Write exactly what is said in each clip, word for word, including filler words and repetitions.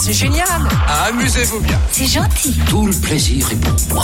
c'est génial. Amusez-vous bien. C'est gentil. Tout le plaisir est pour moi.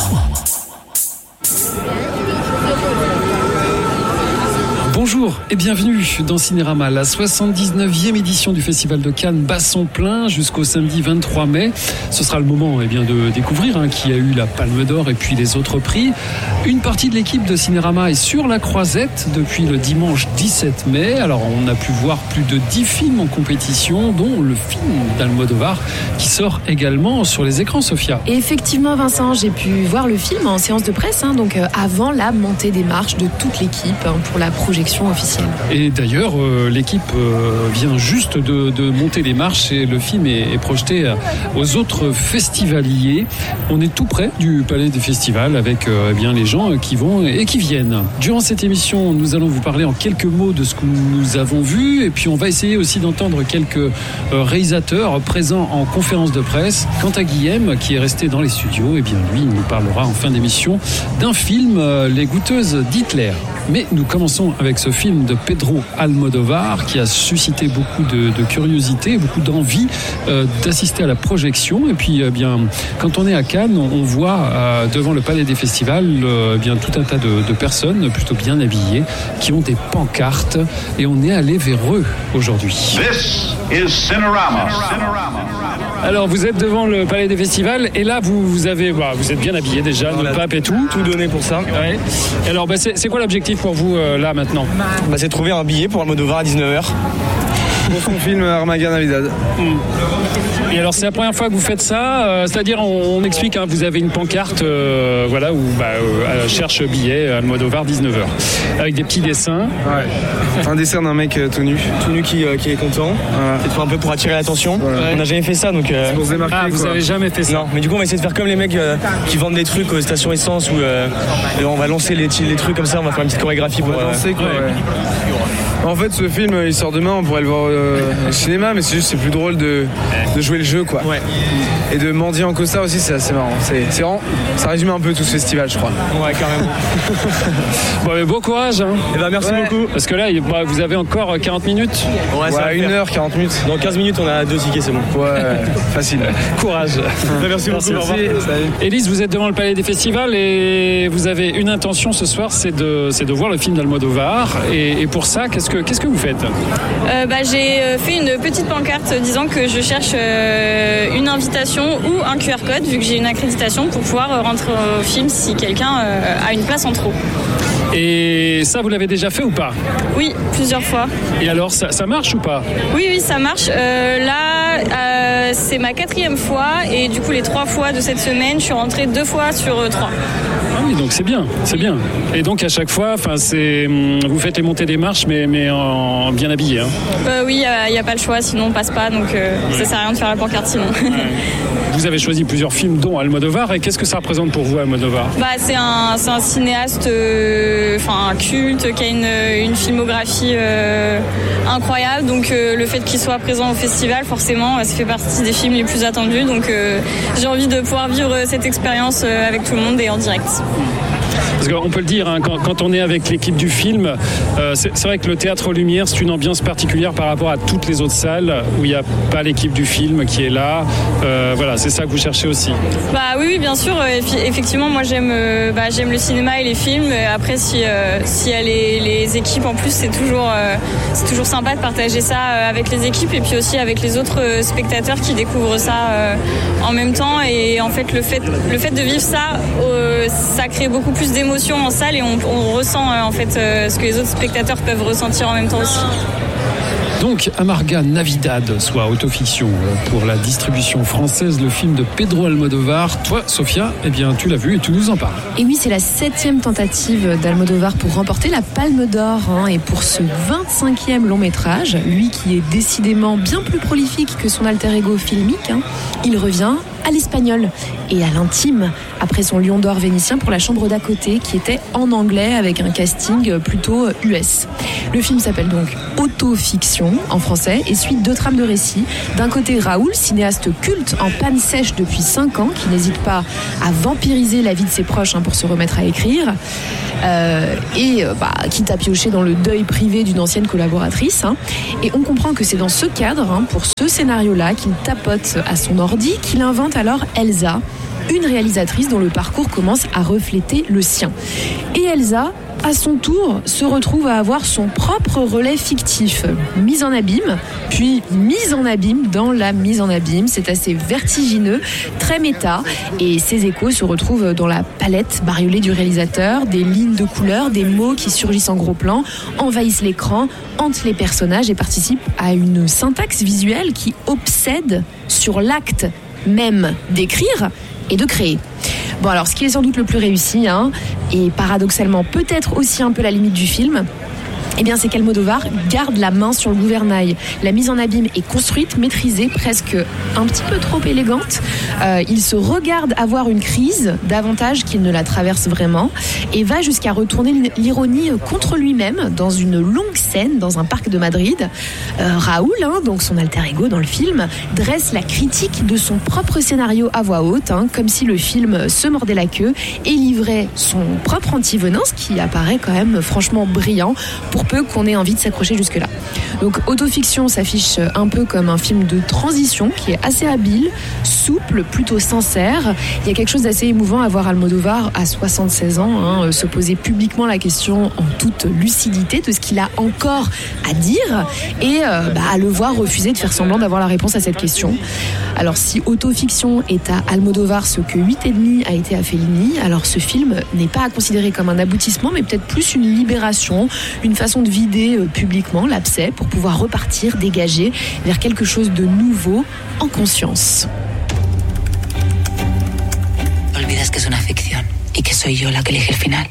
Bonjour et bienvenue dans Cinérama, la soixante-dix-neuvième édition du Festival de Cannes bat son plein jusqu'au samedi vingt-trois mai. Ce sera le moment eh bien, de découvrir hein, qui a eu la Palme d'Or et puis les autres prix. Une partie de l'équipe de Cinérama est sur la Croisette depuis le dimanche dix-sept mai. Alors on a pu voir plus de dix films en compétition, dont le film d'Almodovar qui sort également sur les écrans, Sophia. Et effectivement Vincent, j'ai pu voir le film en séance de presse, hein, donc euh, avant la montée des marches de toute l'équipe hein, pour la projection officielle. Et d'ailleurs, euh, l'équipe euh, vient juste de, de monter les marches et le film est, est projeté aux autres festivaliers. On est tout près du Palais des Festivals avec euh, eh bien, les gens qui vont et qui viennent. Durant cette émission, nous allons vous parler en quelques mots de ce que nous avons vu et puis on va essayer aussi d'entendre quelques euh, réalisateurs présents en conférence de presse. Quant à Guillaume, qui est resté dans les studios, eh bien lui, il nous parlera en fin d'émission d'un film, euh, Les Goûteuses d'Hitler. Mais nous commençons avec ce film de Pedro Almodovar qui a suscité beaucoup de, de curiosité, beaucoup d'envie euh, d'assister à la projection. Et puis, eh bien, quand on est à Cannes, on, on voit euh, devant le Palais des Festivals euh, bien, tout un tas de, de personnes plutôt bien habillées qui ont des pancartes et on est allé vers eux aujourd'hui. This is Cinerama. Alors, vous êtes devant le Palais des Festivals et là, vous, vous avez, bah, vous êtes bien habillés déjà, le pape et tout. Tout donné pour ça. Ouais. Alors, bah, c'est, c'est quoi l'objectif pour vous euh, là maintenant? Bah, c'est de trouver un billet pour Almodovar à dix-neuf heures. Pour son film Armageddon Navidad. Mmh. Et alors c'est la première fois que vous faites ça, euh, c'est-à-dire on, on explique, hein, vous avez une pancarte, euh, voilà où bah, euh, cherche billet Almodovar dix-neuf heures, avec des petits dessins. Ouais. Un dessin d'un mec euh, tout nu, tout nu qui, euh, qui est content, voilà. C'est un peu pour attirer l'attention. Ouais. On n'a jamais fait ça donc. Euh... C'est pour se démarquer. Ah, vous quoi. avez jamais fait ça? Non, mais du coup on va essayer de faire comme les mecs euh, qui vendent des trucs aux stations essence où euh, on va lancer les, les trucs comme ça, on va faire une petite chorégraphie pour. On va danser quoi. Ouais. Ouais. En fait, ce film, il sort demain, on pourrait le voir euh, au cinéma, mais c'est juste c'est plus drôle de, de jouer le jeu, quoi. Ouais. Et de mendier en costard aussi, c'est assez marrant. C'est, c'est vraiment, ça résume un peu tout ce festival, je crois. Ouais, carrément. Bon, mais bon courage. Hein. Et ben, merci ouais. beaucoup. Parce que là, bah, vous avez encore quarante minutes. Ouais, ça ouais, une heure, quarante minutes. Dans quinze minutes, on a deux tickets, c'est bon. Ouais, facile. Courage. Merci beaucoup. Merci. Élise, vous êtes devant le Palais des Festivals et vous avez une intention ce soir, c'est de, c'est de voir le film d'Almodovar. Et, et pour ça, qu'est-ce que, qu'est-ce que vous faites? Euh, bah, j'ai fait une petite pancarte disant que je cherche euh, une invitation ou un Q R code vu que j'ai une accréditation pour pouvoir rentrer au film si quelqu'un euh, a une place en trop. Et ça, vous l'avez déjà fait ou pas? Oui, plusieurs fois. Et alors, ça, ça marche ou pas? Oui, oui, ça marche. Euh, là, euh, c'est ma quatrième fois et du coup, les trois fois de cette semaine, je suis rentrée deux fois sur euh, trois. Ah oui, donc c'est bien, c'est bien. Et donc à chaque fois, enfin, c'est, vous faites les montées des marches, mais, mais en bien habillé. Hein. Euh, oui, il n'y a, a pas le choix, sinon on passe pas, donc euh, ouais. Ça sert à rien de faire la pancarte sinon. Ouais. Vous avez choisi plusieurs films, dont Almodovar, et qu'est-ce que ça représente pour vous, Almodovar? Bah, c'est un, c'est un cinéaste, euh, enfin culte, qui a une, une filmographie euh, incroyable, donc euh, le fait qu'il soit présent au festival, forcément, ça fait partie des films les plus attendus, donc euh, j'ai envie de pouvoir vivre cette expérience euh, avec tout le monde et en direct. Parce qu'on peut le dire, hein, quand, quand on est avec l'équipe du film, euh, c'est, c'est vrai que le Théâtre Lumière, c'est une ambiance particulière par rapport à toutes les autres salles où il n'y a pas l'équipe du film qui est là. Euh, voilà, c'est ça que vous cherchez aussi. Bah oui, oui bien sûr. Effectivement, moi j'aime, euh, bah, j'aime le cinéma et les films. Après, si euh, s'il y a les, les équipes en plus, c'est toujours, euh, c'est toujours sympa de partager ça avec les équipes et puis aussi avec les autres spectateurs qui découvrent ça euh, en même temps. Et en fait, le fait, le fait de vivre ça, euh, ça crée beaucoup plus d'émotions en salle et on, on ressent euh, en fait euh, ce que les autres spectateurs peuvent ressentir en même temps aussi. Donc Amarga Navidad, soit autofiction pour la distribution française, le film de Pedro Almodovar. Toi, Sophia, eh bien, tu l'as vu et tu nous en parles. Et oui, c'est la septième tentative d'Almodovar pour remporter la Palme d'Or. Hein, et pour ce vingt-cinquième long métrage, lui qui est décidément bien plus prolifique que son alter ego filmique, hein, il revient à l'espagnol et à l'intime après son Lion d'Or vénitien pour La Chambre d'à côté qui était en anglais avec un casting plutôt U S. Le film s'appelle donc Autofiction en français et suit deux trames de récit. D'un côté, Raoul, cinéaste culte en panne sèche depuis cinq ans, qui n'hésite pas à vampiriser la vie de ses proches hein, pour se remettre à écrire, euh, et bah, quitte à piocher dans le deuil privé d'une ancienne collaboratrice. Hein. Et on comprend que c'est dans ce cadre, hein, pour ce scénario-là, qu'il tapote à son ordi, qu'il invente alors Elsa, une réalisatrice dont le parcours commence à refléter le sien. Et Elsa, à son tour, se retrouve à avoir son propre relais fictif, mise en abîme, puis mise en abîme dans la mise en abîme. C'est assez vertigineux, très méta, et ses échos se retrouvent dans la palette bariolée du réalisateur, des lignes de couleurs, des mots qui surgissent en gros plan, envahissent l'écran, hantent les personnages et participent à une syntaxe visuelle qui obsède sur l'acte même d'écrire et de créer. Bon alors, ce qui est sans doute le plus réussi, hein, et paradoxalement peut-être aussi un peu la limite du film, eh bien, c'est qu'Almodovar garde la main sur le gouvernail. La mise en abîme est construite, maîtrisée, presque un petit peu trop élégante. Euh, il se regarde avoir une crise davantage qu'il ne la traverse vraiment et va jusqu'à retourner l'ironie contre lui-même dans une longue scène dans un parc de Madrid. Euh, Raoul, hein, donc son alter ego dans le film, dresse la critique de son propre scénario à voix haute, hein, comme si le film se mordait la queue et livrait son propre antivenin, ce qui apparaît quand même franchement brillant pour peu qu'on ait envie de s'accrocher jusque-là. Donc Autofiction s'affiche un peu comme un film de transition qui est assez habile, souple, plutôt sincère. Il y a quelque chose d'assez émouvant à voir Almodovar à soixante-seize ans hein, se poser publiquement la question en toute lucidité de ce qu'il a encore à dire et euh, bah, à le voir refuser de faire semblant d'avoir la réponse à cette question. Alors si Autofiction est à Almodovar ce que huit et demi a été à Fellini, alors ce film n'est pas à considérer comme un aboutissement mais peut-être plus une libération, une façon de vider euh, publiquement l'abcès pour pouvoir repartir, dégager vers quelque chose de nouveau en conscience. Olvidas que es una ficción y que soy yo la que elige el final.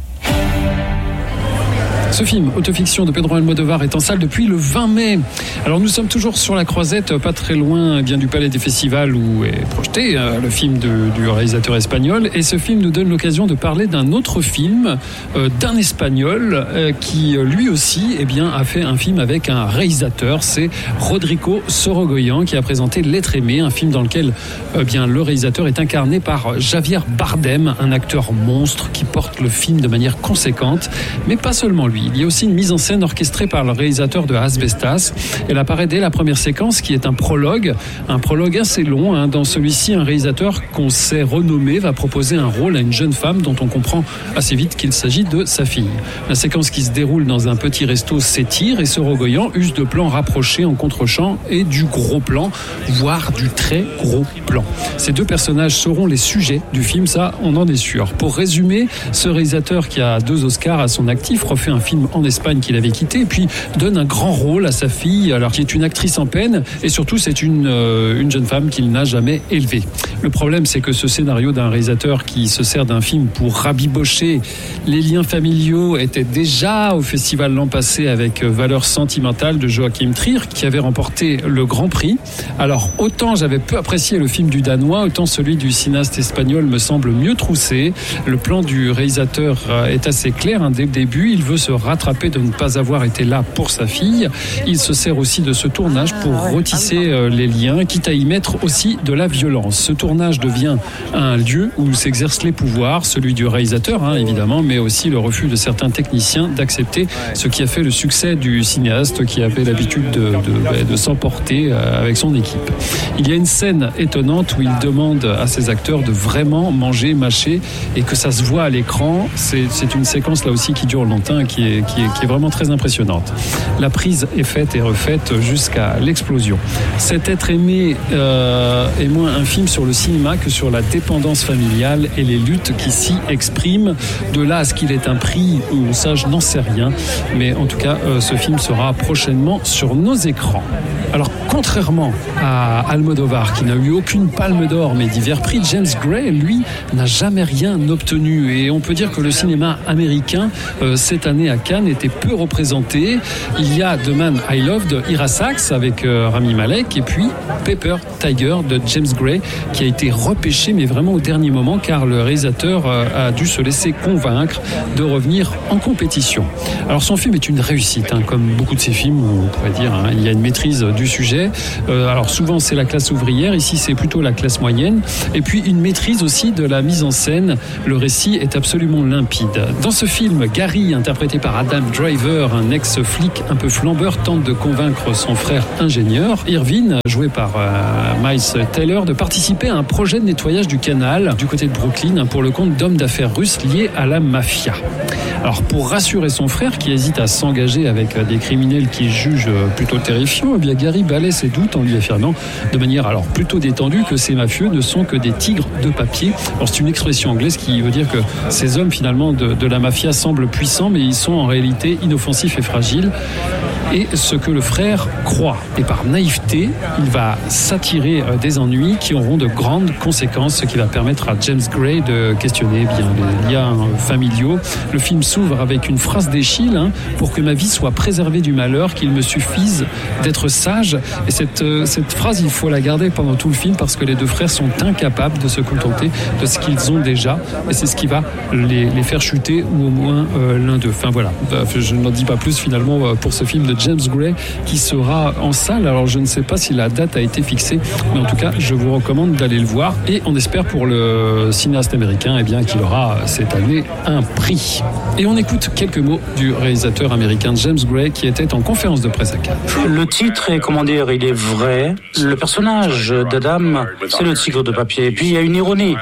Ce film, Autofiction de Pedro Almodovar, est en salle depuis le vingt mai. Alors nous sommes toujours sur la Croisette, pas très loin bien du Palais des Festivals où est projeté euh, le film de, du réalisateur espagnol. Et ce film nous donne l'occasion de parler d'un autre film, euh, d'un Espagnol euh, qui lui aussi eh bien, a fait un film avec un réalisateur. C'est Rodrigo Sorogoyen qui a présenté L'être aimé, un film dans lequel euh, bien, le réalisateur est incarné par Javier Bardem, un acteur monstre qui porte le film de manière conséquente, mais pas seulement lui. Il y a aussi une mise en scène orchestrée par le réalisateur de Asbestas. Elle apparaît dès la première séquence qui est un prologue, un prologue assez long. Hein. Dans celui-ci, un réalisateur qu'on sait renommé va proposer un rôle à une jeune femme dont on comprend assez vite qu'il s'agit de sa fille. La séquence qui se déroule dans un petit resto s'étire et Sorogoyen use de plans rapprochés en contre-champ et du gros plan, voire du très gros plan. Ces deux personnages seront les sujets du film, ça on en est sûr. Pour résumer, ce réalisateur qui a deux Oscars à son actif refait un film en Espagne qu'il avait quitté et puis donne un grand rôle à sa fille alors qui est une actrice en peine et surtout c'est une, euh, une jeune femme qu'il n'a jamais élevée. Le problème c'est que ce scénario d'un réalisateur qui se sert d'un film pour rabibocher les liens familiaux était déjà au festival l'an passé avec Valeurs sentimentales de Joachim Trier qui avait remporté le Grand Prix. Alors autant j'avais peu apprécié le film du Danois, autant celui du cinéaste espagnol me semble mieux troussé. Le plan du réalisateur est assez clair hein, dès le début, il veut se rattraper de ne pas avoir été là pour sa fille. Il se sert aussi de ce tournage pour retisser les liens, quitte à y mettre aussi de la violence. Ce tournage devient un lieu où s'exercent les pouvoirs, celui du réalisateur hein, évidemment, mais aussi le refus de certains techniciens d'accepter ce qui a fait le succès du cinéaste qui avait l'habitude de, de, de s'emporter avec son équipe. Il y a une scène étonnante où il demande à ses acteurs de vraiment manger, mâcher et que ça se voit à l'écran. C'est, c'est une séquence là aussi qui dure longtemps, qui est, qui, est, qui est vraiment très impressionnante. La prise est faite et refaite jusqu'à l'explosion. Cet être aimé euh, est moins un film sur le cinéma que sur la dépendance familiale et les luttes qui s'y expriment. De là à ce qu'il est un prix, ou ça je n'en sais rien, mais en tout cas euh, ce film sera prochainement sur nos écrans. Alors contrairement à Almodovar qui n'a eu aucune palme d'or mais divers prix, James Gray lui n'a jamais rien obtenu et on peut dire que le cinéma américain euh, cette année à Cannes était peu représenté. Il y a The Man I Loved de Ira Sachs avec euh, Rami Malek et puis Paper Tiger de James Gray qui a été repêché mais vraiment au dernier moment car le réalisateur euh, a dû se laisser convaincre de revenir en compétition. Alors son film est une réussite, hein, comme beaucoup de ses films, on pourrait dire. Hein, il y a une maîtrise du sujet. Euh, alors souvent c'est la classe ouvrière, ici c'est plutôt la classe moyenne. Et puis une maîtrise aussi de la mise en scène. Le récit est absolument limpide. Dans ce film, Gary, interprété par Adam Driver, un ex-flic un peu flambeur, tente de convaincre son frère ingénieur, Irvin, joué par euh, Miles Taylor, de participer à un projet de nettoyage du canal du côté de Brooklyn pour le compte d'hommes d'affaires russes liés à la mafia. Alors pour rassurer son frère qui hésite à s'engager avec des criminels qu'il juge plutôt terrifiants, eh bien Gary balaie ses doutes en lui affirmant de manière alors plutôt détendue que ces mafieux ne sont que des tigres de papier. Alors c'est une expression anglaise qui veut dire que ces hommes finalement de, de la mafia semblent puissants mais ils sont en réalité inoffensifs et fragiles. Et ce que le frère croit. Et par naïveté, il va s'attirer des ennuis qui auront de grandes conséquences, ce qui va permettre à James Gray de questionner bien les liens familiaux. Le film s'ouvre avec une phrase d'Eschyle, hein, pour que ma vie soit préservée du malheur, qu'il me suffise d'être sage. Et cette, cette phrase, il faut la garder pendant tout le film parce que les deux frères sont incapables de se contenter de ce qu'ils ont déjà. Et c'est ce qui va les, les faire chuter, ou au moins euh, l'un d'eux. Enfin voilà, je n'en dis pas plus finalement pour ce film de James Gray qui sera en salle. Alors je ne sais pas si la date a été fixée, mais en tout cas je vous recommande d'aller le voir et on espère pour le cinéaste américain eh bien, qu'il aura cette année un prix. Et on écoute quelques mots du réalisateur américain James Gray qui était en conférence de presse à Cannes. Le titre est, comment dire, il est vrai. Le personnage d'Adam, c'est le tigre de papier. Et puis il y a une ironie.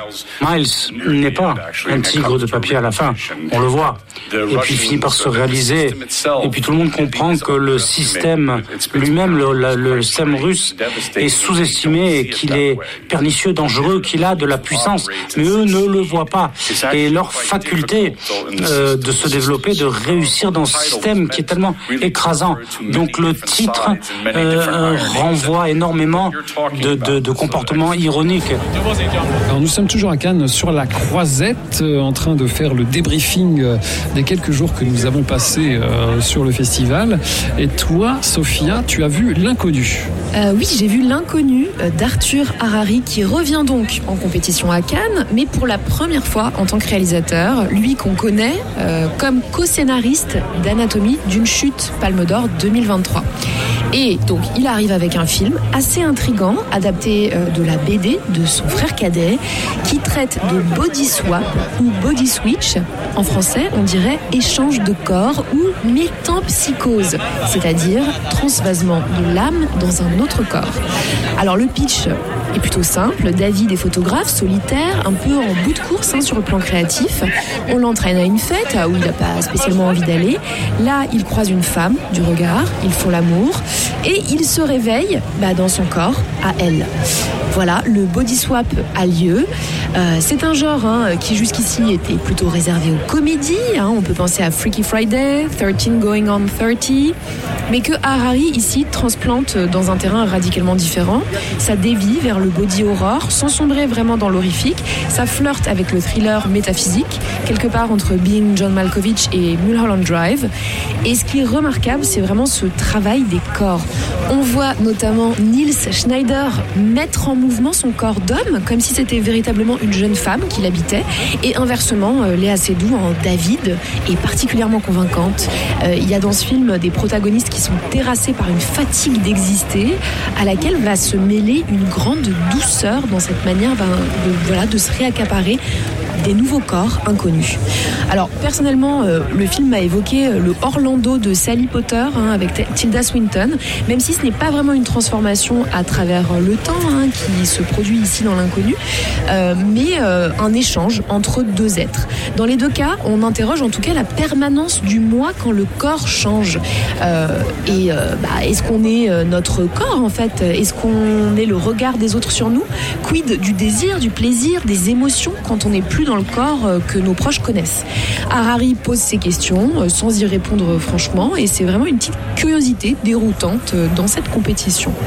Miles n'est pas un tigre de papier à la fin, on le voit. Et puis il finit par se réaliser. Et puis tout le monde comprend que le système lui-même, le, le, le système russe, est sous-estimé et qu'il est pernicieux, dangereux, qu'il a de la puissance. Mais eux ne le voient pas. Et leur faculté euh, de se développer, de réussir dans ce système qui est tellement écrasant. Donc le titre euh, renvoie énormément de, de, de comportements ironiques. Alors nous sommes toujours à Cannes sur la Croisette, euh, en train de faire le débriefing euh, des quelques jours que nous avons passés euh, sur le festival. Et toi, Sophia, tu as vu L'Inconnu. Euh, oui, j'ai vu L'Inconnu d'Arthur Harari qui revient donc en compétition à Cannes, mais pour la première fois en tant que réalisateur, lui qu'on connaît euh, comme co-scénariste d'Anatomie d'une chute, Palme d'Or deux mille vingt-trois. Et donc il arrive avec un film assez intriguant, adapté euh, de la B D de son frère cadet, qui traite de body swap ou body switch. En français, on dirait échange de corps ou métampsychose, c'est-à-dire transvasement de l'âme dans un autre corps. Alors le pitch est plutôt simple. David est photographe, solitaire, un peu en bout de course hein, sur le plan créatif. On l'entraîne à une fête où il n'a pas spécialement envie d'aller. Là, il croise une femme du regard, ils font l'amour et il se réveille bah, dans son corps à elle. Voilà, le body swap a lieu. Euh, c'est un genre hein, qui jusqu'ici était plutôt réservé aux comédies. Hein. On peut penser à Freaky Friday, thirteen Going on thirty, mais que Harari ici transplante dans un terrain radicalement différent. Ça dévie vers le body horror sans sombrer vraiment dans l'horrifique. Ça flirte avec le thriller métaphysique, quelque part entre Being John Malkovich et Mulholland Drive. Et ce qui est remarquable, c'est vraiment ce travail des corps. On voit notamment Niels Schneider mettre en mouvement son corps d'homme, comme si c'était véritablement une jeune femme qui l'habitait. Et inversement, Léa Seydoux en David est particulièrement convaincante. Euh, il y a dans ce film des protagonistes qui sont terrassés par une fatigue d'exister, à laquelle va se mêler une grande douceur dans cette manière ben, de, voilà, de se réaccaparer des nouveaux corps inconnus. Alors personnellement, euh, le film m'a évoqué euh, le Orlando de Sally Potter hein, avec T- Tilda Swinton, même si ce n'est pas vraiment une transformation à travers euh, le temps hein, qui se produit ici dans L'Inconnu, euh, mais euh, un échange entre deux êtres. Dans les deux cas, on interroge en tout cas la permanence du moi quand le corps change. Euh, et euh, bah, est-ce qu'on est euh, notre corps en fait ? Est-ce qu'on est le regard des autres sur nous ? Quid du désir, du plaisir, des émotions quand on n'est plus dans le corps que nos proches connaissent. Harari pose ces questions sans y répondre franchement et c'est vraiment une petite curiosité déroutante dans cette compétition.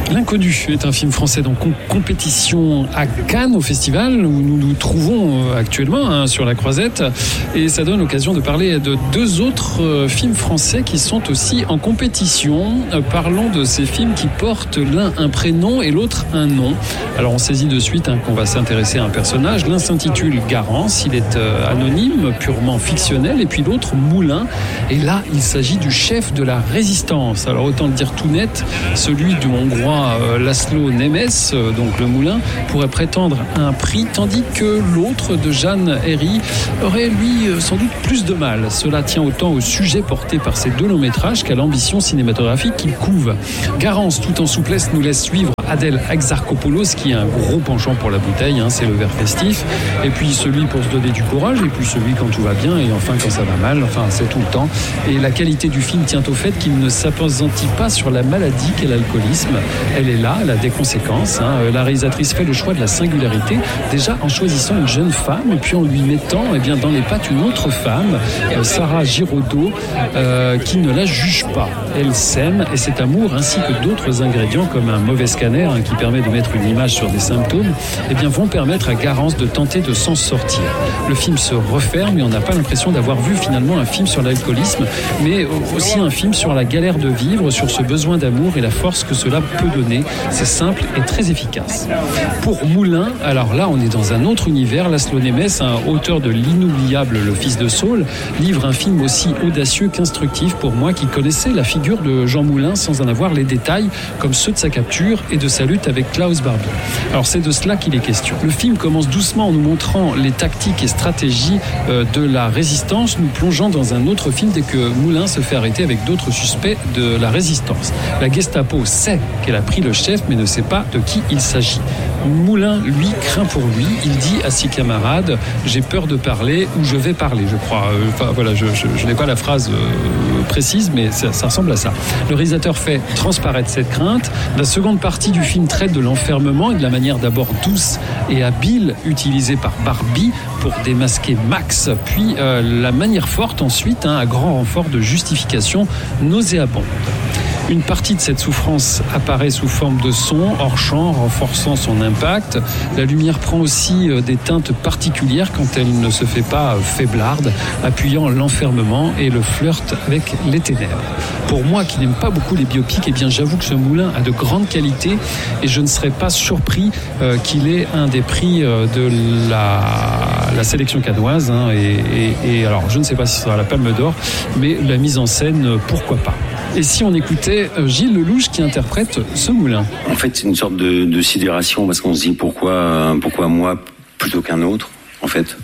L'Inconnu est un film français donc en compétition à Cannes au festival où nous nous trouvons actuellement hein, sur la Croisette, et ça donne l'occasion de parler de deux autres euh, films français qui sont aussi en compétition. Euh, parlons de ces films qui portent l'un un prénom et l'autre un nom. Alors on saisit de suite hein, qu'on va s'intéresser à un personnage. L'un s'intitule Garance, il est euh, anonyme, purement fictionnel, et puis l'autre Moulin, et là il s'agit du chef de la résistance. Alors autant le dire tout net, celui du Hongrois Laszlo Nemes, donc le Moulin, pourrait prétendre à un prix, tandis que l'autre de Jeanne Herry aurait lui sans doute plus de mal. Cela tient autant au sujet porté par ces deux longs métrages qu'à l'ambition cinématographique qu'il couve. Garance, tout en souplesse, nous laisse suivre Adèle Exarchopoulos, qui a un gros penchant pour la bouteille, hein, c'est le verre festif, et puis celui pour se donner du courage, et puis celui quand tout va bien, et enfin quand ça va mal, enfin c'est tout le temps. Et la qualité du film tient au fait qu'il ne s'appesantit pas sur la maladie qu'est l'alcoolisme. Elle est là, elle a des conséquences. Hein. La réalisatrice fait le choix de la singularité, déjà en choisissant une jeune femme, et puis en lui mettant eh bien, dans les pattes une autre femme, euh, Sarah Giraudot, euh, qui ne la juge pas. Elle s'aime, et cet amour, ainsi que d'autres ingrédients, comme un mauvais scanner, Hein, qui permet de mettre une image sur des symptômes, eh bien, vont permettre à Garance de tenter de s'en sortir. Le film se referme et on n'a pas l'impression d'avoir vu finalement un film sur l'alcoolisme, mais aussi un film sur la galère de vivre, sur ce besoin d'amour et la force que cela peut donner. C'est simple et très efficace. Pour Moulin, alors là, on est dans un autre univers. Laszlo Nemes, un auteur de l'inoubliable Le Fils de Saul, livre un film aussi audacieux qu'instructif pour moi qui connaissais la figure de Jean Moulin sans en avoir les détails, comme ceux de sa capture et de sa lutte avec Klaus Barbie. Alors c'est de cela qu'il est question. Le film commence doucement en nous montrant les tactiques et stratégies euh, de la résistance, nous plongeant dans un autre film dès que Moulin se fait arrêter avec d'autres suspects de la résistance. La Gestapo sait qu'elle a pris le chef mais ne sait pas de qui il s'agit. Moulin, lui, craint pour lui. Il dit à ses camarades « J'ai peur de parler ou je vais parler », je crois. Enfin, voilà, je, je, je n'ai pas la phrase euh, précise, mais ça, ça ressemble à ça. Le réalisateur fait transparaître cette crainte. La seconde partie du film traite de l'enfermement et de la manière d'abord douce et habile utilisée par Barbie pour démasquer Max, puis euh, la manière forte ensuite, hein, à grand renfort de justification nauséabonde. Une partie de cette souffrance apparaît sous forme de son, hors champ, renforçant son impact. La lumière prend aussi des teintes particulières quand elle ne se fait pas faiblarde, appuyant l'enfermement et le flirt avec les ténèbres. Pour moi qui n'aime pas beaucoup les biopics, eh bien j'avoue que ce Moulin a de grandes qualités et je ne serais pas surpris euh, qu'il ait un des prix euh, de la, la sélection cannoise. Hein, et, et, et alors je ne sais pas si ce sera la Palme d'Or, mais la mise en scène, pourquoi pas. Et si on écoutait Gilles Lelouch qui interprète ce Moulin? En fait, c'est une sorte de, de sidération parce qu'on se dit pourquoi, pourquoi moi plutôt qu'un autre, en fait.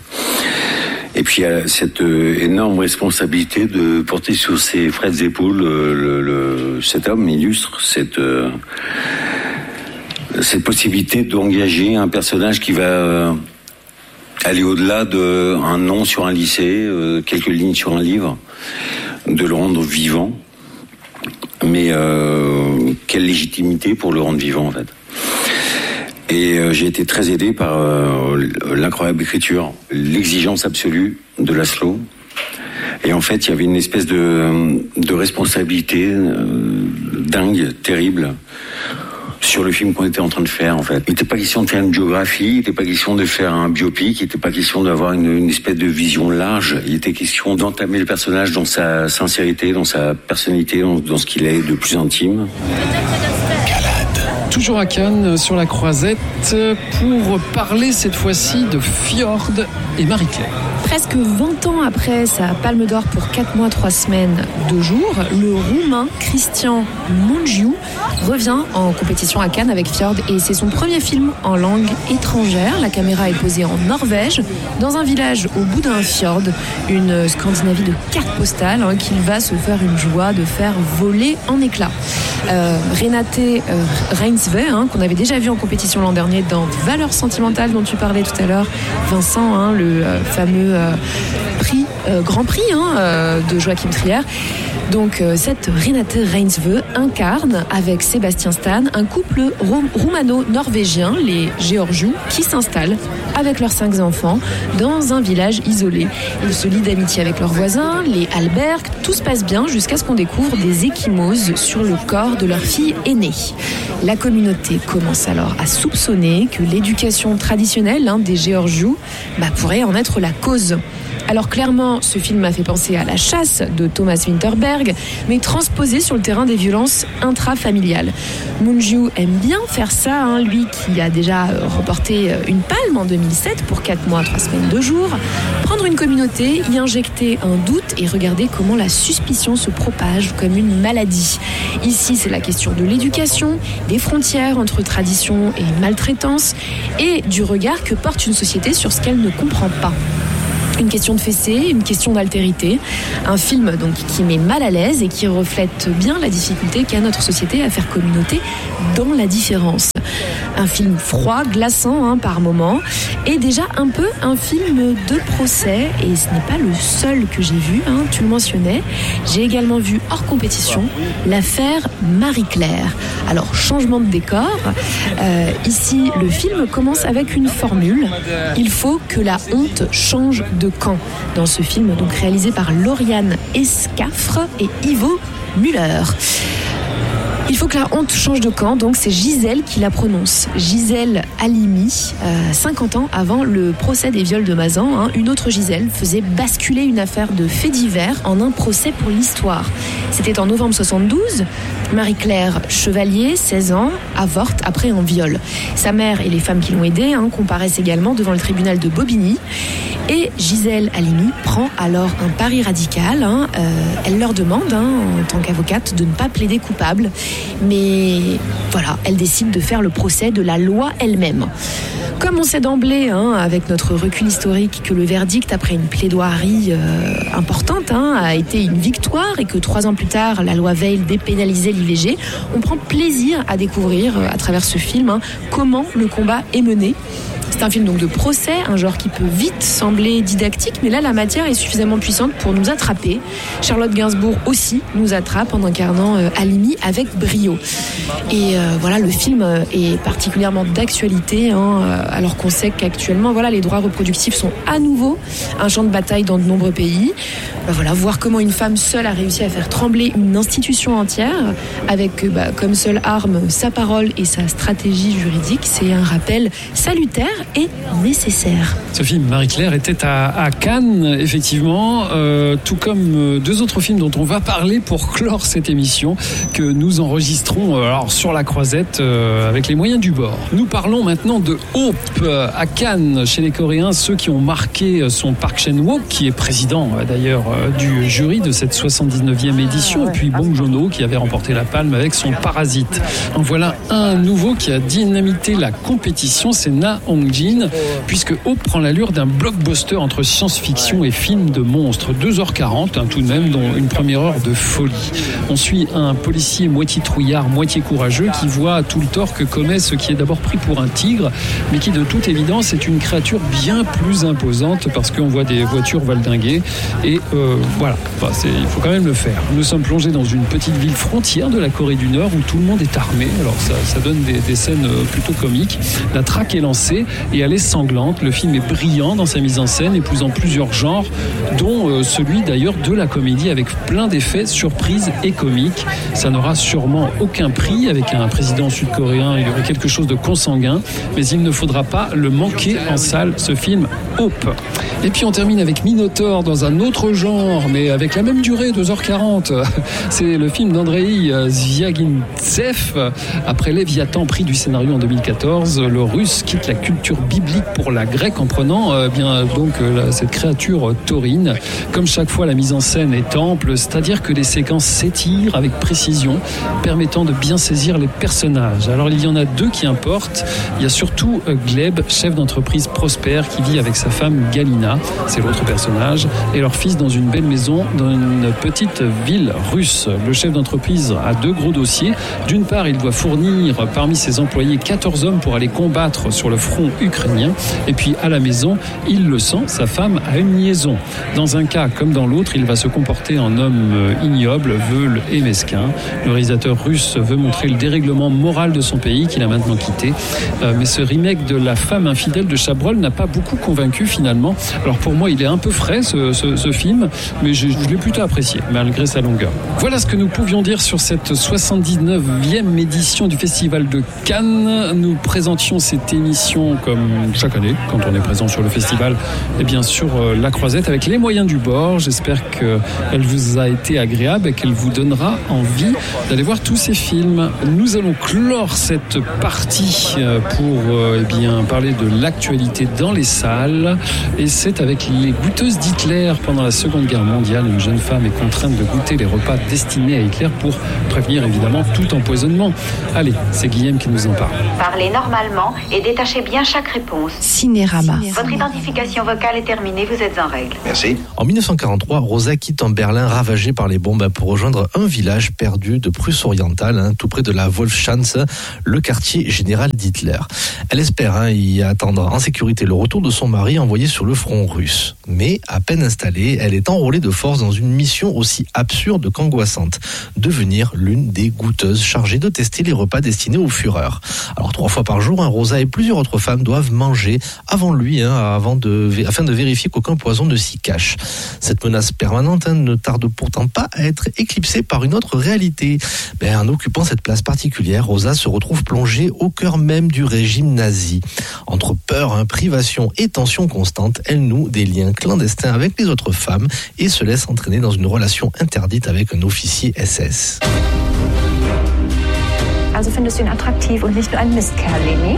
Et puis il y a cette euh, énorme responsabilité de porter sur ses frêles épaules euh, le, le, cet homme illustre, cette, euh, cette possibilité d'engager un personnage qui va euh, aller au-delà d'un nom sur un lycée, euh, quelques lignes sur un livre, de le rendre vivant. Mais euh, quelle légitimité pour le rendre vivant, en fait. Et euh, j'ai été très aidé par euh, l'incroyable écriture, l'exigence absolue de Laszlo. Et en fait, il y avait une espèce de, de responsabilité euh, dingue, terrible, sur le film qu'on était en train de faire, en fait. Il n'était pas question de faire une biographie, il n'était pas question de faire un biopic, il n'était pas question d'avoir une, une espèce de vision large. Il était question d'entamer le personnage dans sa sincérité, dans sa personnalité, dans, dans ce qu'il est de plus intime. Toujours à Cannes, sur la Croisette, pour parler cette fois-ci de Fjord et Marie-Claire. Presque vingt ans après sa Palme d'Or pour quatre mois, trois semaines, deux jours, le Roumain Cristian Mungiu revient en compétition à Cannes avec Fjord et c'est son premier film en langue étrangère. La caméra est posée en Norvège, dans un village au bout d'un fjord, une Scandinavie de carte postale hein, qu'il va se faire une joie de faire voler en éclats. Euh, Renate euh, Reinsve, hein, qu'on avait déjà vu en compétition l'an dernier dans Valeurs sentimentales dont tu parlais tout à l'heure, Vincent, hein, le euh, fameux euh, prix euh, Grand Prix hein, euh, de Joachim Trier. Donc euh, cette Renate Reinsve incarne avec Sébastien Stan un couple rom- roumano-norvégien, les Georgiou, qui s'installent avec leurs cinq enfants dans un village isolé. Ils se lient d'amitié avec leurs voisins, les Alberg. Tout se passe bien jusqu'à ce qu'on découvre des ecchymoses sur le corps de leur fille aînée. La communauté commence alors à soupçonner que l'éducation traditionnelle hein, des Georgiou bah, pourrait en être la cause. Alors clairement, ce film m'a fait penser à La Chasse de Thomas Winterberg, mais transposé sur le terrain des violences intrafamiliales. Moon Joo aime bien faire ça, hein, lui qui a déjà remporté une palme en deux mille sept pour quatre mois, trois semaines, deux jours. Prendre une communauté, y injecter un doute et regarder comment la suspicion se propage comme une maladie. Ici, c'est la question de l'éducation, des frontières entre tradition et maltraitance, et du regard que porte une société sur ce qu'elle ne comprend pas. Une question de fessée, une question d'altérité. Un film donc qui met mal à l'aise et qui reflète bien la difficulté qu'a notre société à faire communauté dans la différence. Un film froid, glaçant hein, par moments, et déjà un peu un film de procès. Et ce n'est pas le seul que j'ai vu, hein, tu le mentionnais. J'ai également vu hors compétition l'affaire Marie-Claire. Alors, changement de décor. Euh, ici, le film commence avec une formule. Il faut que la honte change de camp. Dans ce film, donc réalisé par Lauriane Escafre et Ivo Müller. Il faut que la honte change de camp, donc c'est Gisèle qui la prononce. Gisèle Halimi, euh, cinquante ans avant le procès des viols de Mazan, hein, une autre Gisèle faisait basculer une affaire de faits divers en un procès pour l'histoire. C'était en novembre soixante-douze. Marie-Claire Chevalier, seize ans, avorte après un viol. Sa mère et les femmes qui l'ont aidée hein, comparaissent également devant le tribunal de Bobigny. Et Gisèle Halimi prend alors un pari radical. Hein, euh, elle leur demande, hein, en tant qu'avocate, de ne pas plaider coupable. Mais voilà, elle décide de faire le procès de la loi elle-même. Comme on sait d'emblée, hein, avec notre recul historique, que le verdict après une plaidoirie euh, importante hein, a été une victoire et que trois ans plus tard, la loi Veil dépénalisait l'I V G, on prend plaisir à découvrir euh, à travers ce film hein, comment le combat est mené. C'est un film donc de procès, un genre qui peut vite sembler didactique, mais là la matière est suffisamment puissante pour nous attraper. Charlotte Gainsbourg aussi nous attrape en incarnant euh, Halimi avec brio. Et euh, voilà, le film est particulièrement d'actualité, hein, alors qu'on sait qu'actuellement, voilà, les droits reproductifs sont à nouveau un champ de bataille dans de nombreux pays. Ben voilà, voir comment une femme seule a réussi à faire trembler une institution entière, avec bah, comme seule arme sa parole et sa stratégie juridique, c'est un rappel salutaire et nécessaire. Ce film, Marie-Claire, était à, à Cannes, effectivement, euh, tout comme deux autres films dont on va parler pour clore cette émission, que nous enregistrons euh, alors, sur la croisette euh, avec les moyens du bord. Nous parlons maintenant de Hope euh, à Cannes, chez les Coréens, ceux qui ont marqué son Park Chan-wook, qui est président euh, d'ailleurs euh, du jury de cette soixante-dix-neuvième édition, et puis Bong Joon-ho qui avait remporté la palme avec son Parasite. En voilà un nouveau qui a dynamité la compétition, c'est Na Hong-jin, puisque Hope prend l'allure d'un blockbuster entre science-fiction et film de monstres. deux heures quarante, hein, tout de même, dont une première heure de folie. On suit un policier moitié trouillard, moitié courageux, qui voit tout le tort que commet ce qui est d'abord pris pour un tigre, mais qui de toute évidence est une créature bien plus imposante, parce qu'on voit des voitures valdinguer, et euh, voilà, enfin, c'est, il faut quand même le faire. Nous sommes plongés dans une petite ville frontière de la Corée du Nord, où tout le monde est armé, alors ça, ça donne des, des scènes plutôt comiques. La traque est lancée, et elle est sanglante. Le film est brillant dans sa mise en scène, épousant plusieurs genres, dont euh, celui d'ailleurs de la comédie, avec plein d'effets, surprises et comiques. Ça n'aura sûrement aucun prix. Avec un président sud-coréen, il y aurait quelque chose de consanguin, mais il ne faudra pas le manquer en salle, ce film Hope. Et puis on termine avec Minotaur, dans un autre genre, mais avec la même durée, deux heures quarante. C'est le film d'Andrei Zvyagintsev. Après Léviathan, prix du scénario en deux mille quatorze, le Russe quitte la culture biblique pour la grecque en prenant euh, bien donc euh, cette créature euh, taurine. Comme chaque fois, la mise en scène est ample, c'est-à-dire que les séquences s'étirent avec précision, permettant de bien saisir les personnages. Alors il y en a deux qui importent. Il y a surtout euh, Gleb, chef d'entreprise prospère, qui vit avec sa femme Galina, c'est l'autre personnage, et leur fils dans une belle maison dans une petite ville russe. Le chef d'entreprise a deux gros dossiers. D'une part, il doit fournir parmi ses employés quatorze hommes pour aller combattre sur le front ukrainien. Et puis à la maison, il le sent, sa femme a une liaison. Dans un cas comme dans l'autre, il va se comporter en homme ignoble, veule et mesquin. Le réalisateur russe veut montrer le dérèglement moral de son pays qu'il a maintenant quitté. Euh, mais ce remake de La femme infidèle de Chabrol n'a pas beaucoup convaincu finalement. Alors pour moi, il est un peu frais ce, ce, ce film, mais je, je l'ai plutôt apprécié malgré sa longueur. Voilà ce que nous pouvions dire sur cette soixante-dix-neuvième édition du Festival de Cannes. Nous présentions cette émission comme chaque année quand on est présent sur le festival et bien sûr La Croisette avec les moyens du bord. J'espère qu'elle vous a été agréable et qu'elle vous donnera envie d'aller voir tous ces films. Nous allons clore cette partie pour eh bien, parler de l'actualité dans les salles et c'est avec Les Goûteuses d'Hitler. Pendant la Seconde Guerre mondiale, une jeune femme est contrainte de goûter les repas destinés à Hitler pour prévenir évidemment tout empoisonnement. Allez, c'est Guillaume qui nous en parle. Parlez normalement et détachez bien chaque réponse. Cinérama. Votre identification vocale est terminée, vous êtes en règle. Merci. En dix-neuf cent quarante-trois, Rosa quitte un Berlin ravagé par les bombes pour rejoindre un village perdu de Prusse orientale, hein, tout près de la Wolfschanze, le quartier général d'Hitler. Elle espère hein, y attendre en sécurité le retour de son mari envoyé sur le front russe. Mais à peine installée, elle est enrôlée de force dans une mission aussi absurde qu'angoissante, devenir l'une des goûteuses chargées de tester les repas destinés au Führer. Alors trois fois par jour, hein, Rosa et plusieurs autres femmes doivent manger avant lui, hein, avant de, afin de vérifier qu'aucun poison ne s'y cache. Cette menace permanente hein, ne tarde pourtant pas à être éclipsée par une autre réalité. Ben, en occupant cette place particulière, Rosa se retrouve plongée au cœur même du régime nazi. Entre peur, hein, privation et tension constante, elle noue des liens clandestins avec les autres femmes et se laisse entraîner dans une relation interdite avec un officier S S. Also findest du ihn attraktiv und nicht nur ein Mistkerl, Leni?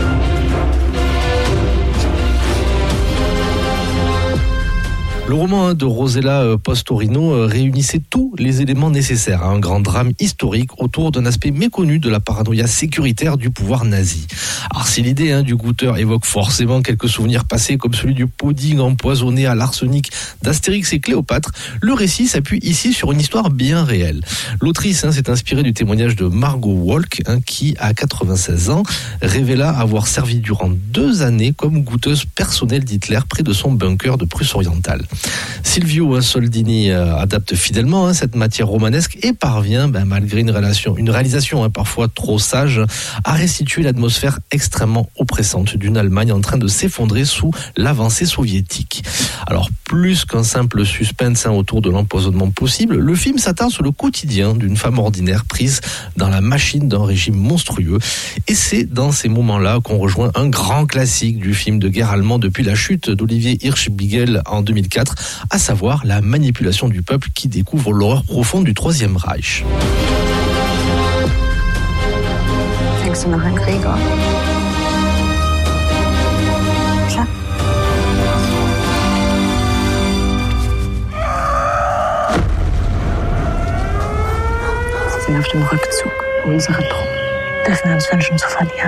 Le roman de Rosella Postorino réunissait tous les éléments nécessaires à un grand drame historique autour d'un aspect méconnu de la paranoïa sécuritaire du pouvoir nazi. Alors si l'idée hein, du goûteur évoque forcément quelques souvenirs passés comme celui du pudding empoisonné à l'arsenic d'Astérix et Cléopâtre, le récit s'appuie ici sur une histoire bien réelle. L'autrice hein, s'est inspirée du témoignage de Margot Wolk hein, qui, à quatre-vingt-seize ans, révéla avoir servi durant deux années comme goûteuse personnelle d'Hitler près de son bunker de Prusse orientale. Silvio Soldini adapte fidèlement hein, cette matière romanesque et parvient, ben, malgré une, relation, une réalisation hein, parfois trop sage, à restituer l'atmosphère extrêmement oppressante d'une Allemagne en train de s'effondrer sous l'avancée soviétique. Alors, plus qu'un simple suspense hein, autour de l'empoisonnement possible, le film s'attarde sur le quotidien d'une femme ordinaire prise dans la machine d'un régime monstrueux. Et c'est dans ces moments-là qu'on rejoint un grand classique du film de guerre allemand depuis la chute d'Olivier Hirschbiegel en deux mille quatre, à savoir la manipulation du peuple qui découvre l'horreur profonde du Troisième Reich. Denkst du noch an Gregor? Klar. Sie sind auf dem Rückzug. Unsere Truppen dürfen wir uns wünschen zu verlieren.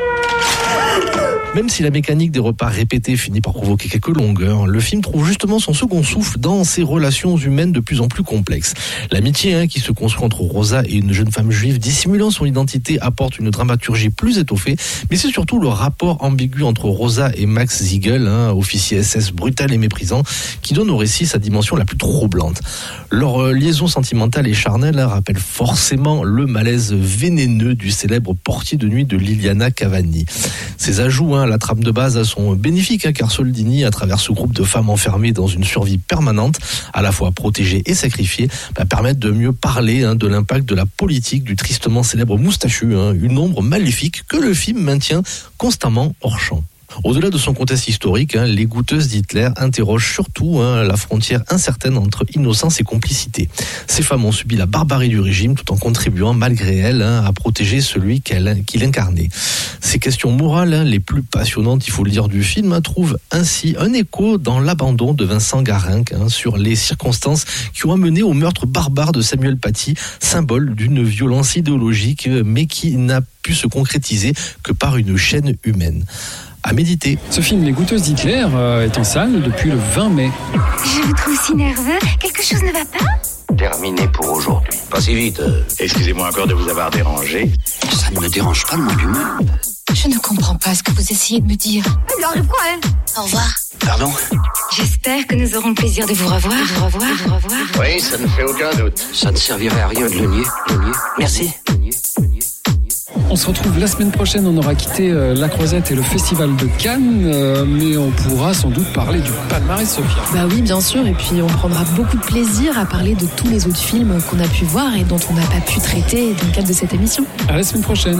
Même si la mécanique des repas répétés finit par provoquer quelques longueurs, le film trouve justement son second souffle dans ses relations humaines de plus en plus complexes. L'amitié hein, qui se construit entre Rosa et une jeune femme juive dissimulant son identité apporte une dramaturgie plus étoffée, mais c'est surtout le rapport ambigu entre Rosa et Max Siegel, hein, officier S S brutal et méprisant, qui donne au récit sa dimension la plus troublante. Leur euh, liaison sentimentale et charnelle hein, rappelle forcément le malaise vénéneux du célèbre portier de nuit de Liliana Cavani. Ces ajouts hein, la trame de base sont bénéfiques hein, car Soldini, à travers ce groupe de femmes enfermées dans une survie permanente, à la fois protégées et sacrifiées, bah, permettent de mieux parler hein, de l'impact de la politique du tristement célèbre moustachu, hein, une ombre maléfique que le film maintient constamment hors champ. Au-delà de son contexte historique, hein, Les Goûteuses d'Hitler interrogent surtout hein, la frontière incertaine entre innocence et complicité. Ces femmes ont subi la barbarie du régime tout en contribuant, malgré elles, hein, à protéger celui qu'elle, qu'il incarnait. Ces questions morales, hein, les plus passionnantes, il faut le dire, du film, hein, trouvent ainsi un écho dans L'Abandon de Vincent Garinck hein, sur les circonstances qui ont amené au meurtre barbare de Samuel Paty, symbole d'une violence idéologique, mais qui n'a pu se concrétiser que par une chaîne humaine. À méditer. Ce film Les Goûteuses d'Hitler euh, est en salle depuis le vingt mai. Je vous trouve si nerveux. Quelque chose ne va pas ? Terminé pour aujourd'hui. Pas si vite. Euh... Excusez-moi encore de vous avoir dérangé. Ça ne me dérange pas le moins du monde. Je ne comprends pas ce que vous essayez de me dire. Il lui arrive quoi, elle? Au revoir. Pardon? J'espère que nous aurons le plaisir de vous revoir. De vous revoir, de vous revoir. Oui, ça ne fait aucun doute. Ça ne servirait à rien de le nier. Le nier. Merci. On se retrouve la semaine prochaine, on aura quitté euh, La Croisette et le Festival de Cannes, euh, mais on pourra sans doute parler du palmarès, Sophia. Bah oui, bien sûr, et puis on prendra beaucoup de plaisir à parler de tous les autres films qu'on a pu voir et dont on n'a pas pu traiter dans le cadre de cette émission. À la semaine prochaine.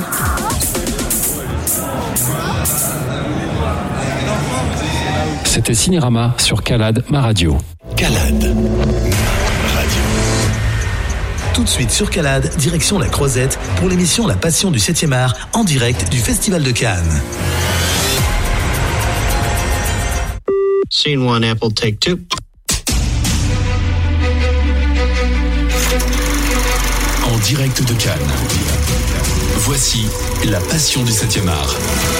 C'était Cinérama sur Calade, ma radio. Calade, radio. Tout de suite sur Calade, direction La Croisette pour l'émission La Passion du septième art en direct du Festival de Cannes. Scene one, Apple, take two. En direct de Cannes. Voici La Passion du septième art.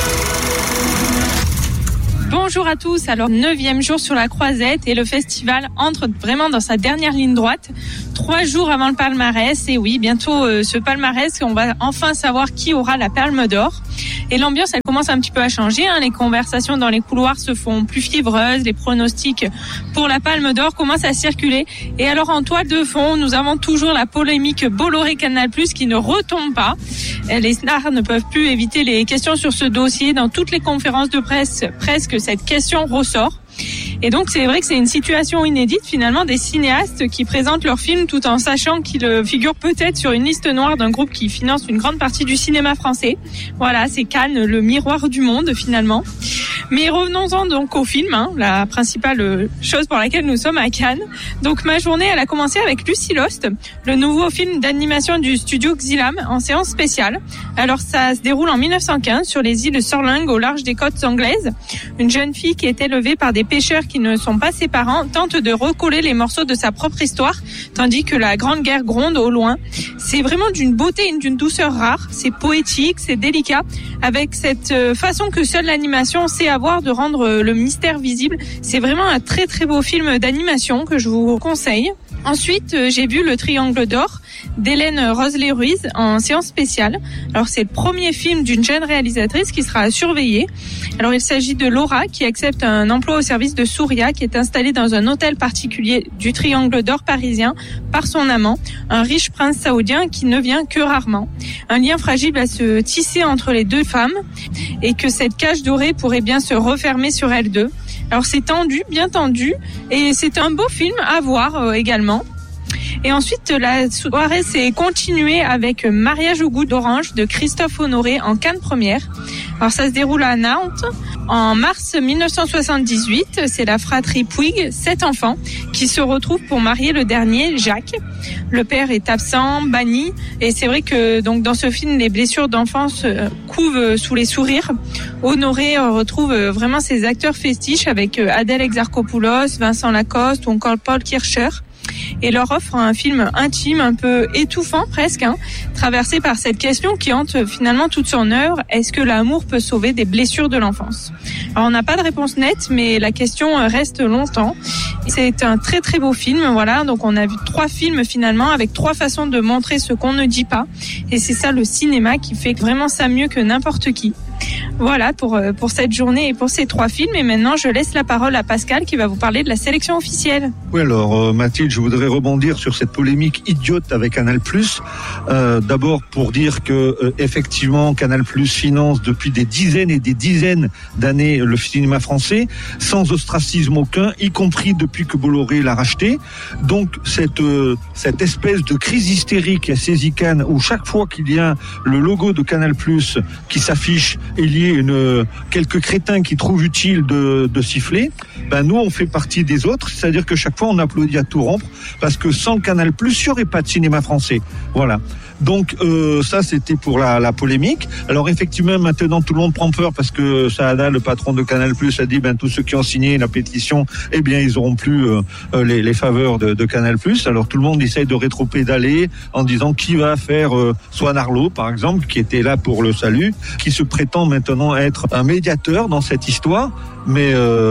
Bonjour à tous, alors neuvième jour sur la Croisette et le festival entre vraiment dans sa dernière ligne droite, trois jours avant le palmarès. Et oui, bientôt euh, ce palmarès, on va enfin savoir qui aura la Palme d'Or. Et l'ambiance, elle commence un petit peu à changer, hein. Les conversations dans les couloirs se font plus fiévreuses, les pronostics pour la Palme d'Or commencent à circuler. Et alors en toile de fond, nous avons toujours la polémique Bolloré-Canal plus qui ne retombe pas. Les stars ne peuvent plus éviter les questions sur ce dossier. Dans toutes les conférences de presse, presque cette question ressort. Et donc c'est vrai que c'est une situation inédite finalement des cinéastes qui présentent leurs films tout en sachant qu'ils figurent peut-être sur une liste noire d'un groupe qui finance une grande partie du cinéma français. Voilà, c'est Cannes, le miroir du monde finalement. Mais revenons-en donc au film, hein, la principale chose pour laquelle nous sommes à Cannes. Donc ma journée, elle a commencé avec Lucy Lost, le nouveau film d'animation du studio Xylam en séance spéciale. Alors ça se déroule en dix-neuf cent quinze sur les îles Sorling au large des côtes anglaises. Une jeune fille qui est élevée par des pêcheurs qui ne sont pas ses parents tente de recoller les morceaux de sa propre histoire, tandis que la Grande Guerre gronde au loin. C'est vraiment d'une beauté et d'une douceur rare. C'est poétique, c'est délicat, avec cette façon que seule l'animation sait avoir de rendre le mystère visible. C'est vraiment un très très beau film d'animation que je vous conseille. Ensuite, j'ai vu Le Triangle d'Or d'Hélène Rosley-Ruiz en séance spéciale. Alors c'est le premier film d'une jeune réalisatrice qui sera surveillée. Alors il s'agit de Laura qui accepte un emploi au service de Souria qui est installée dans un hôtel particulier du Triangle d'Or parisien par son amant, un riche prince saoudien qui ne vient que rarement. Un lien fragile va se tisser entre les deux femmes et que cette cage dorée pourrait bien se refermer sur elles deux. Alors c'est tendu, bien tendu, et c'est un beau film à voir euh, également. Et ensuite, la soirée s'est continuée avec Mariage au goût d'orange de Christophe Honoré en Cannes première. Alors ça se déroule à Nantes. En mars dix-neuf cent soixante-dix-huit, c'est la fratrie Puig, sept enfants, qui se retrouvent pour marier le dernier, Jacques. Le père est absent, banni, et c'est vrai que donc dans ce film, les blessures d'enfance couvent sous les sourires. Honoré retrouve vraiment ses acteurs fétiches avec Adèle Exarchopoulos, Vincent Lacoste ou encore Paul Kircher. Et leur offre un film intime, un peu étouffant presque, hein, traversé par cette question qui hante finalement toute son œuvre. Est-ce que l'amour peut sauver des blessures de l'enfance? Alors on n'a pas de réponse nette, mais la question reste longtemps. C'est un très très beau film, voilà. Donc on a vu trois films finalement avec trois façons de montrer ce qu'on ne dit pas. Et c'est ça le cinéma qui fait vraiment ça mieux que n'importe qui. Voilà pour, pour cette journée et pour ces trois films. Et maintenant, je laisse la parole à Pascal qui va vous parler de la sélection officielle. Oui, alors euh, Mathilde, je voudrais rebondir sur cette polémique idiote avec Canal plus. Euh, d'abord pour dire que euh, effectivement, Canal plus finance depuis des dizaines et des dizaines d'années le cinéma français, sans ostracisme aucun, y compris depuis que Bolloré l'a racheté. Donc cette, euh, cette espèce de crise hystérique qui a saisi Cannes, où chaque fois qu'il y a le logo de Canal plus qui s'affiche, il y a une, quelques crétins qui trouvent utile de, de siffler, ben nous on fait partie des autres, c'est-à-dire que chaque fois on applaudit à tout rompre, parce que sans Canal plus, il n'y aurait pas de cinéma français. Voilà. Donc euh, ça c'était pour la, la polémique. Alors effectivement maintenant tout le monde prend peur parce que Saada, le patron de Canal plus, a dit ben tous ceux qui ont signé la pétition, eh bien ils auront plus euh, les, les faveurs de, de Canal plus. Alors tout le monde essaye de rétropédaler en disant qui va faire euh, Swan Arlo par exemple, qui était là pour le salut, qui se prétend maintenant être un médiateur dans cette histoire. Mais il euh, y a rien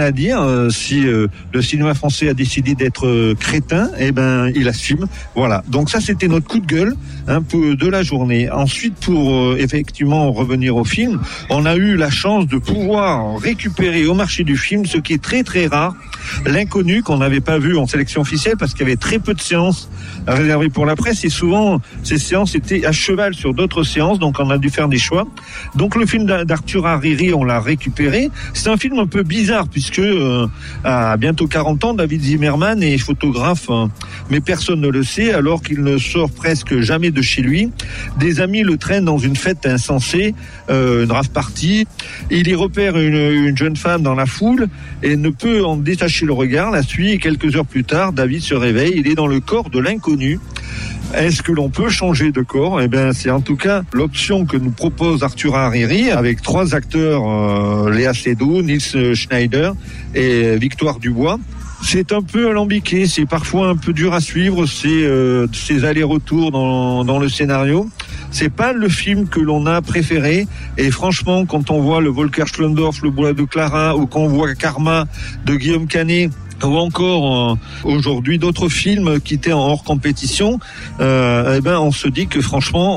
à dire. Euh, si euh, le cinéma français a décidé d'être euh, crétin, eh ben il assume. Voilà. Donc ça, c'était notre coup de gueule hein, pour, de la journée. Ensuite, pour euh, effectivement revenir au film, on a eu la chance de pouvoir récupérer au marché du film ce qui est très très rare, L'Inconnu, qu'on n'avait pas vu en sélection officielle parce qu'il y avait très peu de séances réservées pour la presse et souvent ces séances étaient à cheval sur d'autres séances, donc on a dû faire des choix. Donc le film d'Arthur Hariri, on l'a récupéré. C'est un film un peu bizarre puisque euh, à bientôt quarante ans, David Zimmerman est photographe, euh, mais personne ne le sait alors qu'il ne sort presque jamais de chez lui. Des amis le traînent dans une fête insensée, euh, une rave party. Il y repère une, une jeune femme dans la foule et ne peut en détacher le regard, la suit et quelques heures plus tard, David se réveille, il est dans le corps de l'inconnu. Est-ce que l'on peut changer de corps ? Eh bien, c'est en tout cas l'option que nous propose Arthur Hariri avec trois acteurs, euh, Léa Seydoux, Nils Schneider et Victoire Dubois. C'est un peu alambiqué, c'est parfois un peu dur à suivre, c'est euh, ces allers-retours dans, dans le scénario. C'est pas le film que l'on a préféré et franchement, quand on voit le Volker Schlöndorff, le Bois de Clara ou qu'on voit Karma de Guillaume Canet, ou encore euh, aujourd'hui d'autres films qui étaient en hors compétition, euh, eh ben on se dit que franchement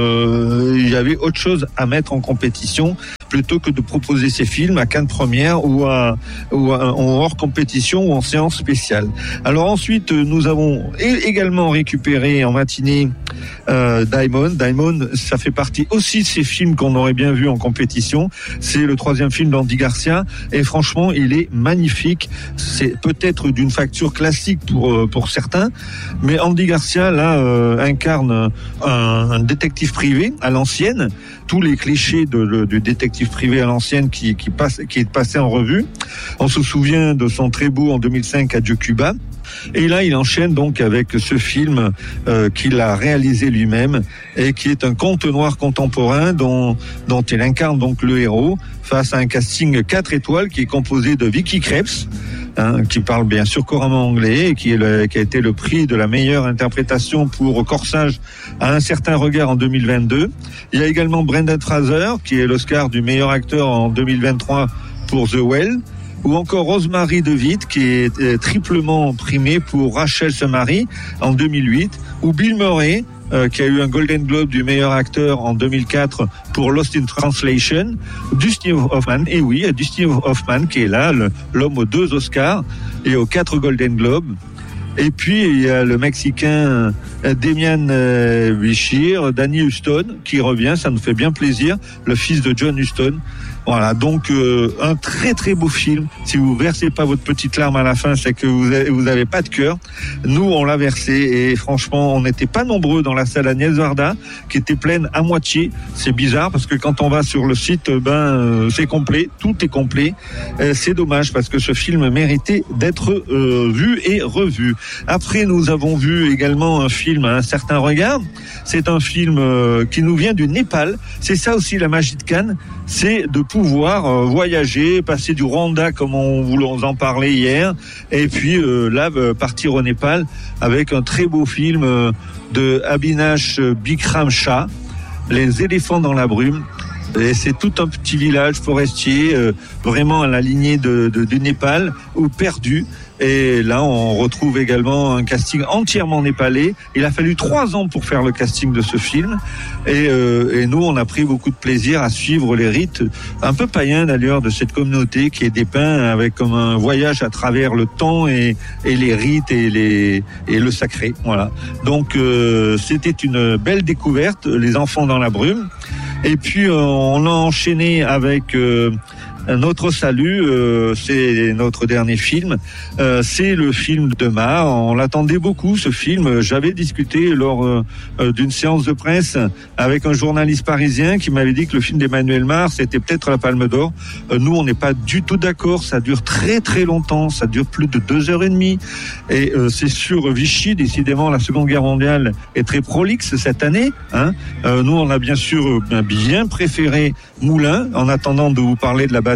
euh, il y avait autre chose à mettre en compétition plutôt que de proposer ces films à Cannes Première ou, à, ou à, en hors compétition ou en séance spéciale. Alors ensuite nous avons également récupéré en matinée euh, Diamond. Diamond, ça fait partie aussi de ces films qu'on aurait bien vu en compétition. C'est le troisième film d'Andy Garcia et franchement il est magnifique. C'est peut-être d'une facture classique pour pour certains, mais Andy Garcia là euh, incarne un, un détective privé à l'ancienne, tous les clichés de, de, du détective privé à l'ancienne qui qui passe qui est passé en revue. On se souvient de son très beau en deux mille cinq Adieu Cuba. Et là, il enchaîne donc avec ce film euh, qu'il a réalisé lui-même et qui est un conte noir contemporain dont dont il incarne donc le héros face à un casting quatre étoiles qui est composé de Vicky Krieps, hein, qui parle bien sûr couramment anglais et qui, est le, qui a été le prix de la meilleure interprétation pour Corsage à un certain regard en deux mille vingt-deux. Il y a également Brendan Fraser qui est l'Oscar du meilleur acteur en deux mille vingt-trois pour The Well. Ou encore Rosemary DeWitt qui est triplement primée pour Rachel se marie en deux mille huit, ou Bill Murray euh, qui a eu un Golden Globe du meilleur acteur en deux mille quatre pour Lost in Translation, Dustin Hoffman, et oui, Dustin Hoffman qui est là, le, l'homme aux deux Oscars et aux quatre Golden Globes. Et puis il y a le Mexicain Demian euh, Bichir, Danny Huston qui revient, ça nous fait bien plaisir, le fils de John Huston. Voilà, donc euh, un très très beau film. Si vous versez pas votre petite larme à la fin, c'est que vous avez, vous avez pas de cœur. Nous, on l'a versé et franchement, on n'était pas nombreux dans la salle Agnès Varda, qui était pleine à moitié. C'est bizarre parce que quand on va sur le site, ben euh, c'est complet, tout est complet. Euh, c'est dommage parce que ce film méritait d'être euh, vu et revu. Après, nous avons vu également un film à un certain regard. C'est un film euh, qui nous vient du Népal. C'est ça aussi la magie de Cannes, c'est de pouvoir euh, voyager, passer du Rwanda comme on vous en parlait hier, et puis euh, là euh, partir au Népal avec un très beau film euh, de Abhinash Bikram Shah, Les éléphants dans la brume. Et c'est tout un petit village forestier, euh, vraiment à la lignée de, de, du Népal, ou perdu. Et là, on retrouve également un casting entièrement népalais. Il a fallu trois ans pour faire le casting de ce film. Et, euh, et nous, on a pris beaucoup de plaisir à suivre les rites, un peu païens d'ailleurs, de cette communauté qui est dépeint avec comme un voyage à travers le temps et, et les rites et, les, et le sacré. Voilà. Donc, euh, c'était une belle découverte, Les enfants dans la brume. Et puis, euh, on a enchaîné avec... Euh, Notre salut, euh, c'est notre dernier film. Euh, c'est le film de Ma. On l'attendait beaucoup, ce film. J'avais discuté lors euh, d'une séance de presse avec un journaliste parisien qui m'avait dit que le film d'Emmanuel Mar, c'était peut-être la Palme d'Or. Euh, nous, on n'est pas du tout d'accord. Ça dure très très longtemps. Ça dure plus de deux heures et demie. Et euh, c'est sur Vichy. Décidément, la Seconde Guerre mondiale est très prolixe cette année. Hein. Euh, nous, on a bien sûr bien préféré Moulin, en attendant de vous parler de la bataille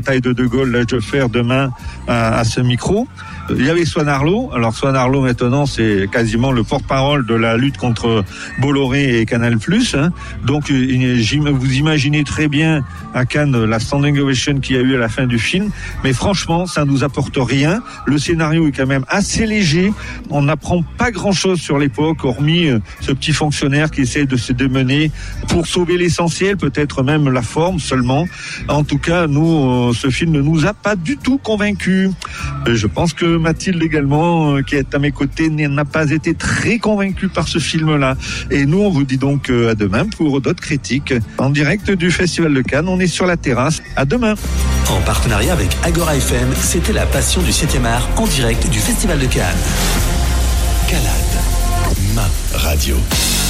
bataille de De Gaulle, l'âge de fer, demain à, à ce micro. Il y avait Swan Arlo. Alors Swan Arlo maintenant c'est quasiment le porte-parole de la lutte contre Bolloré et Canal+. Hein. Donc vous imaginez très bien à Cannes la standing ovation qu'il y a eu à la fin du film. Mais franchement, ça nous apporte rien. Le scénario est quand même assez léger. On n'apprend pas grand-chose sur l'époque, hormis ce petit fonctionnaire qui essaie de se démener pour sauver l'essentiel, peut-être même la forme seulement. En tout cas, nous, ce film ne nous a pas du tout convaincus. Je pense que Mathilde également, qui est à mes côtés, n'a pas été très convaincue par ce film-là. Et nous, on vous dit donc à demain pour d'autres critiques. En direct du Festival de Cannes, on est sur la terrasse. À demain. En partenariat avec Agora F M, c'était la passion du septième art en direct du Festival de Cannes. Calade, ma radio.